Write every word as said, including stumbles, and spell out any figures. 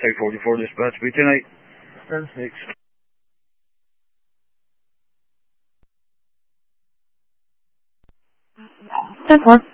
Take forty-four, dispatch, B ten eight. ten six. ten four.